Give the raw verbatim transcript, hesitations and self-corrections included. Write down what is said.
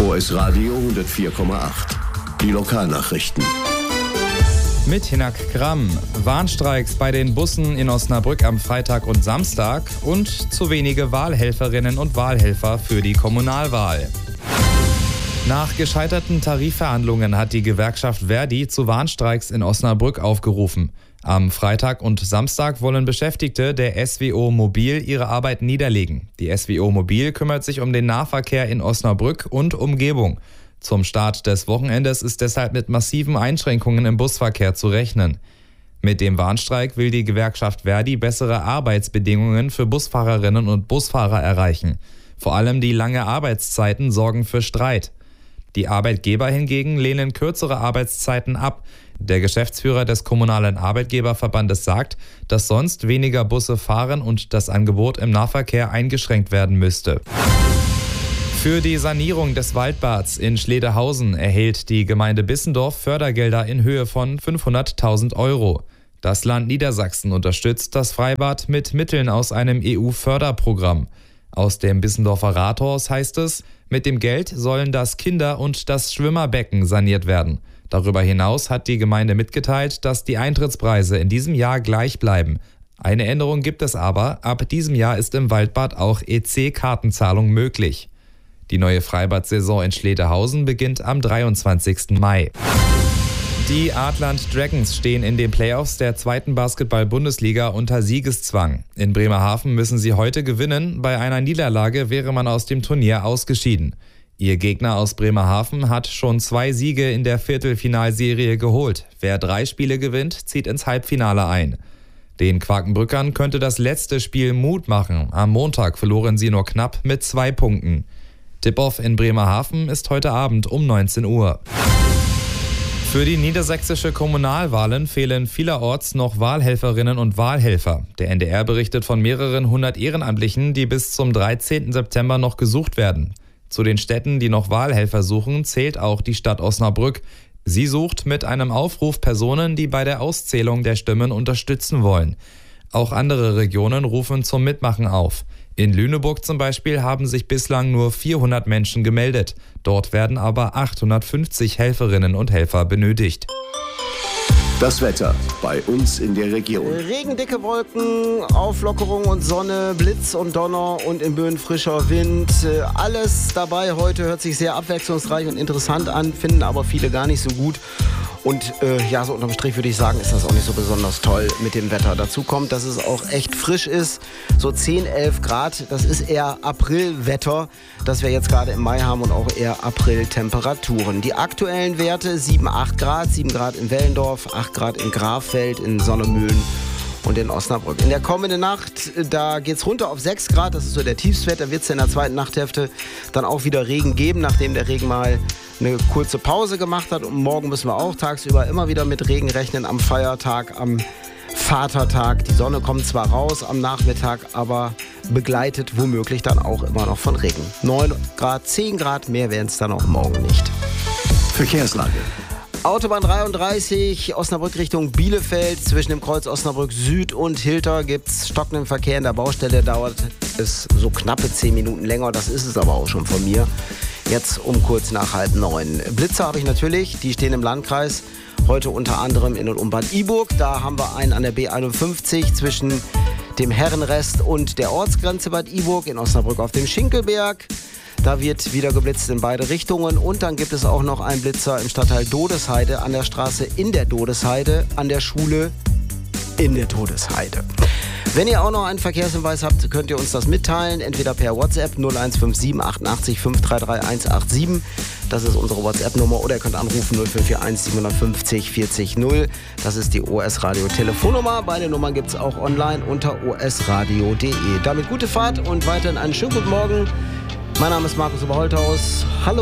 O S Radio hundertvier Komma acht. Die Lokalnachrichten. Mit Hinak Gramm. Warnstreiks bei den Bussen in Osnabrück am Freitag und Samstag und zu wenige Wahlhelferinnen und Wahlhelfer für die Kommunalwahl. Nach gescheiterten Tarifverhandlungen hat die Gewerkschaft Verdi zu Warnstreiks in Osnabrück aufgerufen. Am Freitag und Samstag wollen Beschäftigte der S W O Mobil ihre Arbeit niederlegen. Die S W O Mobil kümmert sich um den Nahverkehr in Osnabrück und Umgebung. Zum Start des Wochenendes ist deshalb mit massiven Einschränkungen im Busverkehr zu rechnen. Mit dem Warnstreik will die Gewerkschaft Verdi bessere Arbeitsbedingungen für Busfahrerinnen und Busfahrer erreichen. Vor allem die lange Arbeitszeiten sorgen für Streit. Die Arbeitgeber hingegen lehnen kürzere Arbeitszeiten ab. Der Geschäftsführer des Kommunalen Arbeitgeberverbandes sagt, dass sonst weniger Busse fahren und das Angebot im Nahverkehr eingeschränkt werden müsste. Für die Sanierung des Waldbads in Schledehausen erhält die Gemeinde Bissendorf Fördergelder in Höhe von fünfhunderttausend Euro. Das Land Niedersachsen unterstützt das Freibad mit Mitteln aus einem E U-Förderprogramm. Aus dem Bissendorfer Rathaus heißt es, mit dem Geld sollen das Kinder- und das Schwimmerbecken saniert werden. Darüber hinaus hat die Gemeinde mitgeteilt, dass die Eintrittspreise in diesem Jahr gleich bleiben. Eine Änderung gibt es aber, ab diesem Jahr ist im Waldbad auch E C-Kartenzahlung möglich. Die neue Freibad-Saison in Schledehausen beginnt am dreiundzwanzigsten Mai. Die Adland Dragons stehen in den Playoffs der zweiten Basketball-Bundesliga unter Siegeszwang. In Bremerhaven müssen sie heute gewinnen, bei einer Niederlage wäre man aus dem Turnier ausgeschieden. Ihr Gegner aus Bremerhaven hat schon zwei Siege in der Viertelfinalserie geholt. Wer drei Spiele gewinnt, zieht ins Halbfinale ein. Den Quakenbrückern könnte das letzte Spiel Mut machen. Am Montag verloren sie nur knapp mit zwei Punkten. Tip-Off in Bremerhaven ist heute Abend um neunzehn Uhr. Für die niedersächsische Kommunalwahlen fehlen vielerorts noch Wahlhelferinnen und Wahlhelfer. Der N D R berichtet von mehreren hundert Ehrenamtlichen, die bis zum dreizehnten September noch gesucht werden. Zu den Städten, die noch Wahlhelfer suchen, zählt auch die Stadt Osnabrück. Sie sucht mit einem Aufruf Personen, die bei der Auszählung der Stimmen unterstützen wollen. Auch andere Regionen rufen zum Mitmachen auf. In Lüneburg zum Beispiel haben sich bislang nur vierhundert Menschen gemeldet. Dort werden aber achthundertfünfzig Helferinnen und Helfer benötigt. Das Wetter bei uns in der Region. Regendicke Wolken, Auflockerung und Sonne, Blitz und Donner und in Böen frischer Wind. Alles dabei heute hört sich sehr abwechslungsreich und interessant an, finden aber viele gar nicht so gut. Und äh, ja, so unterm Strich würde ich sagen, ist das auch nicht so besonders toll mit dem Wetter. Dazu kommt, dass es auch echt frisch ist. So zehn, elf Grad, das ist eher Aprilwetter, das wir jetzt gerade im Mai haben und auch eher April-Temperaturen. Die aktuellen Werte sieben, acht Grad, sieben Grad in Wellendorf, acht Grad in Grafeld, in Sonnemühlen und in Osnabrück. In der kommenden Nacht, da geht's runter auf sechs Grad, das ist so der Tiefstwert. Da wird es in der zweiten Nachthälfte dann auch wieder Regen geben, nachdem der Regen mal eine kurze Pause gemacht hat. Und morgen müssen wir auch tagsüber immer wieder mit Regen rechnen, am Feiertag, am Vatertag. Die Sonne kommt zwar raus am Nachmittag, aber begleitet womöglich dann auch immer noch von Regen. neun Grad, zehn Grad, mehr werden es dann auch morgen nicht. Verkehrslage. Autobahn dreiunddreißig, Osnabrück Richtung Bielefeld. Zwischen dem Kreuz Osnabrück Süd und Hilter gibt es stockenden Verkehr. In der Baustelle dauert es so knappe zehn Minuten länger. Das ist es aber auch schon von mir. Jetzt um kurz nach halb neun. Blitzer habe ich natürlich, die stehen im Landkreis. Heute unter anderem in und um Bad Iburg. Da haben wir einen an der B einundfünfzig zwischen dem Herrenrest und der Ortsgrenze Bad Iburg. In Osnabrück auf dem Schinkelberg. Da wird wieder geblitzt in beide Richtungen. Und dann gibt es auch noch einen Blitzer im Stadtteil Dodesheide, an der Straße in der Dodesheide, an der Schule in der Dodesheide. Wenn ihr auch noch einen Verkehrshinweis habt, könnt ihr uns das mitteilen, entweder per WhatsApp null eins fünf sieben achtundachtzig fünf drei drei eins acht sieben. Das ist unsere WhatsApp-Nummer. Oder ihr könnt anrufen null fünf vier eins siebenhundertfünfzig vierzig null. Das ist die O S Radio Telefonnummer. Beide Nummern gibt es auch online unter o s radio punkt d e. Damit gute Fahrt und weiterhin einen schönen guten Morgen. Mein Name ist Markus Oberholthaus. Hallo.